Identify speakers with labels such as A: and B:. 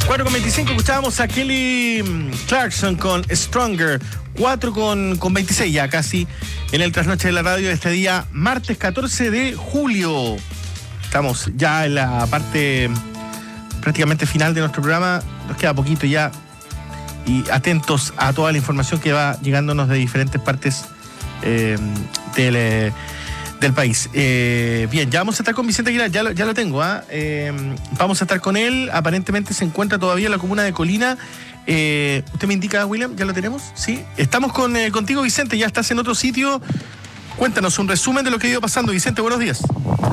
A: 4:25 escuchábamos a Kelly Clarkson con Stronger. 4:26 ya casi en el trasnoche de la radio de este día, martes 14 de julio. Estamos ya en la parte prácticamente final de nuestro programa. Nos queda poquito ya. Y atentos a toda la información que va llegándonos de diferentes partes del país. Bien, ya vamos a estar con Vicente Aguilar, ya lo tengo. Vamos a estar con él. Aparentemente se encuentra todavía en la comuna de Colina. ¿Usted me indica, William? ¿Ya lo tenemos? Sí. Estamos contigo, Vicente. Ya estás en otro sitio. Cuéntanos un resumen de lo que ha ido pasando. Vicente, buenos días.